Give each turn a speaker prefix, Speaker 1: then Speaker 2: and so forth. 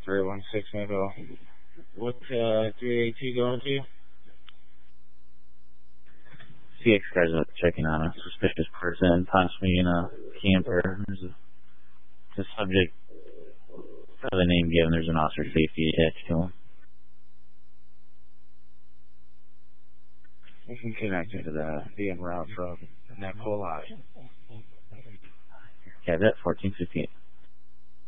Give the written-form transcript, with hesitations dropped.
Speaker 1: 316 Middle. What's 382 going to?
Speaker 2: CX guys are checking on a suspicious person, possibly in a camper. There's a subject by the name given. There's an officer safety attached to him.
Speaker 1: We can connect into the en route from Neck Hole High.
Speaker 2: Yeah, that 1458.